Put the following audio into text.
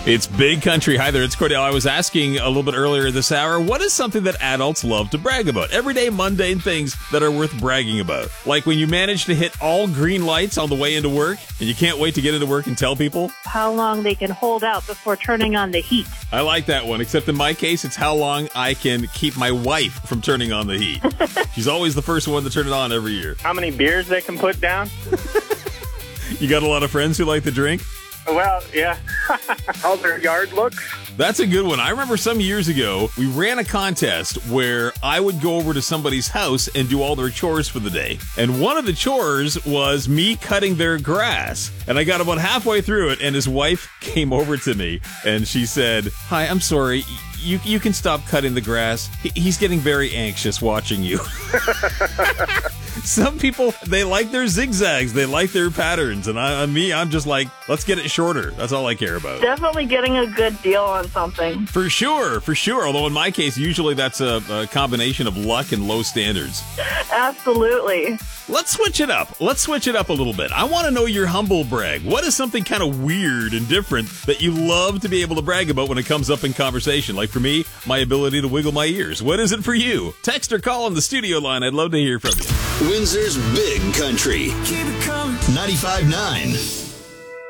It's Big Country. Hi there, it's Cordell. I was asking a little bit earlier this hour, what is something that adults love to brag about? Everyday mundane things that are worth bragging about. Like when you manage to hit all green lights on the way into work, and you can't wait to get into work and tell people. How long they can hold out before turning on the heat. I like that one, except in my case, it's how long I can keep my wife from turning on the heat. She's always the first one to turn it on every year. How many beers they can put down? You got a lot of friends who like to drink? Well, yeah. How their yard looks. That's a good one. I remember some years ago, we ran a contest where I would go over to somebody's house and do all their chores for the day. And one of the chores was me cutting their grass. And I got about halfway through it, and his wife came over to me, and she said, "Hi, I'm sorry. You can stop cutting the grass. He's getting very anxious watching you." Some people, they like their zigzags. They like their patterns. And I'm just like, let's get it shorter. That's all I care about. Definitely getting a good deal on something. For sure. Although in my case, usually that's a combination of luck and low standards. Absolutely. Let's switch it up. A little bit. I want to know your humble brag. What is something kind of weird and different that you love to be able to brag about when it comes up in conversation? Like for me, my ability to wiggle my ears. What is it for you? Text or call on the studio line. I'd love to hear from you. Windsor's Big Country. 95.9.